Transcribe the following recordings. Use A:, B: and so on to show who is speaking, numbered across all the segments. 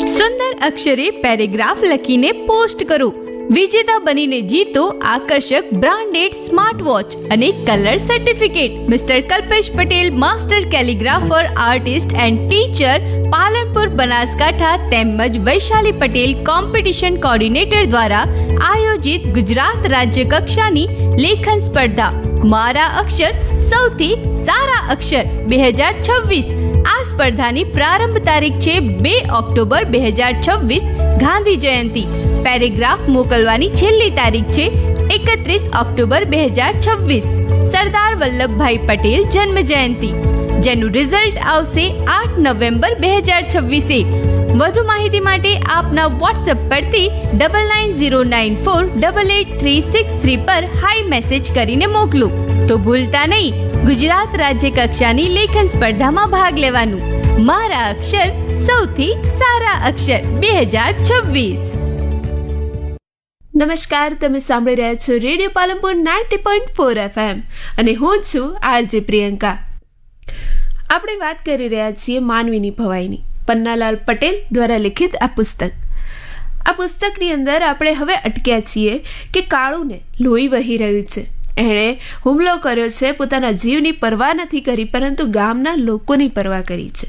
A: સુંદર અક્ષરે paragraph લખીને post કરો. વિજેતા બનીને જીતો આકર્ષક બ્રાન્ડેડ સ્માર્ટ વોચ અને colour certificate. Mister Kalpesh Patel, master કેલિગ્રાફર, artist and teacher, Palanpur, Banaskantha તેમજ વૈશાલી પટેલ કોમ્પિટિશન કોર્ડિનેટર દ્વારા આયોજિત ગુજરાત રાજ્ય કક્ષાની લેખન સ્પર્ધા મારા અક્ષર સૌથી સારા અક્ષર 2026. આ સ્પર્ધાની પ્રારંભ તારીખ છે 2 ઓક્ટોબર 2026 ગાંધી જયંતિ. પેરેગ્રાફ મોકલવાની છેલ્લી તારીખ છે 31 ઓક્ટોબર 2026 સરદાર વલ્લભભાઈ પટેલ જન્મ જયંતિ, જેનું રિઝલ્ટ આવશે 8 નવેમ્બર 2026. વધુ માહિતી માટે આપના વોટ્સએપ પરથી 9909488363 પર હાઈ મેસેજ કરીને મોકલો. તો ભૂલતા નહીં, ગુજરાત રાજ્ય કક્ષાની લેખન સ્પર્ધામાં ભાગ લેવાનું. મારા અક્ષર સૌથી સારા અક્ષર 2026.
B: નમસ્કાર, તમે સાંભળી રહ્યા છો રેડિયો પાલનપુર 90.4 FM અને હું છું આરજે પ્રિયંકા. આપણે વાત કરી રહ્યા છીએ માનવીની ભવાઈની. પન્નાલાલ પટેલ દ્વારા લિખિત આ પુસ્તકની અંદર આપણે હવે અટક્યા છીએ કે કાળુને લોહી વહી રહ્યું છે. એણે હુમલો કર્યો છે, પોતાના જીવની પરવા નથી કરી, પરંતુ ગામના લોકોની પરવા કરી છે.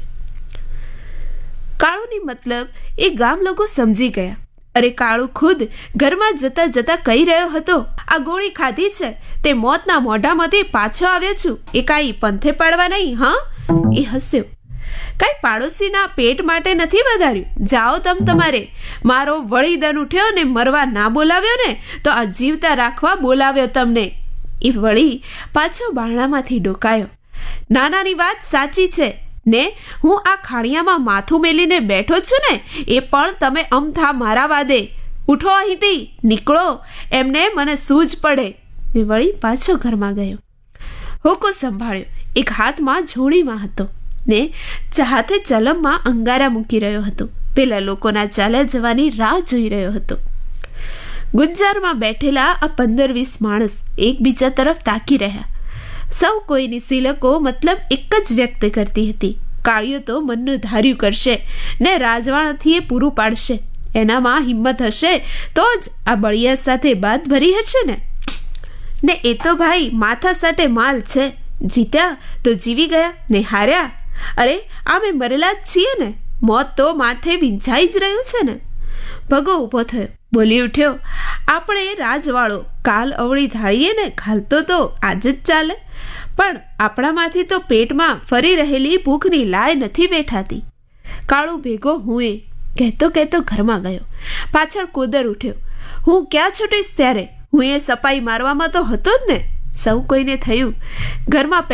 B: કાળુની મતલબ એ ગામ લોકો સમજી ગયા. અરે કાળુ ખુદ ઘરમાં જતા જતા કહી રહ્યો હતો, આ ગોળી ખાધી છે તે મોતના મોઢામાંથી પાછો આવ્યો છું, એ કાંઈ પંથે પાડવા નહીં. હા, એ હસ્યો. કાંઈ પાડોશીના પેટ માટે નથી વધાર્યું. જાઓ તમારે. મારો વળીદન ઉઠ્યો ને મરવા ના બોલાવ્યો ને તો આ જીવતા રાખવા બોલાવ્યો તમને. એ વળી પાછો બારણામાંથી ડોકાયો. નાનાની વાત સાચી છે ને, હું આ ખાણિયામાં માથું મેલીને બેઠો છું ને, એ પણ તમે અમથા મારા વાદે. ઉઠો અહીંથી, નીકળો, એમને મને સૂઝ પડે. ને વળી પાછો ઘરમાં ગયો. હોકો સંભાળ્યો. એક હાથમાં જોડીમાં હતો ને હાથે ચલમમાં અંગારા મૂકી રહ્યો હતો. પેલા લોકોના ચાલ્યા જવાની રાહ જોઈ રહ્યો હતો. ગુંજારમાં બેઠેલા આ 15-20 માણસ એકબીજા તરફ તાકી રહ્યા. સૌ કોઈની સિલકો મતલબ એક જ વ્યક્ત કરતી હતી, કાળિયો તો મનનું ધાર્યું કરશે ને રાજવાણાથી એ પૂરું પાડશે. એનામાં હિંમત હશે તો જ આ બળિયા સાથે બાદ ભરી હશે ને એ તો ભાઈ માથા સાટે માલ છે. જીત્યા તો જીવી ગયા ને હાર્યા, અરે અમે મરેલા જ છીએ ને, મોત તો માથે વિંછાઈ જ રહ્યું છે ને. ભગો ઊભો થયો, બોલી ઉઠ્યો, આપણે રાજવાળો કાલ અવળી ધાળીએ ને ઘાલતો તો આજ જ ચાલે, પણ આપણામાંથી તો પેટમાં ફરી રહેલી ભૂખની લાય નથી બેઠાતી. કાળુ ભેગો હું એ કહેતો કહેતો ઘરમાં ગયો. પાછળ કોદર ઉઠ્યો, હું ક્યાં છૂટીશ ત્યારે, હું એ સપાઈ મારવામાં તો હતો જ ને. સૌ કોઈને થયું ઘરમાં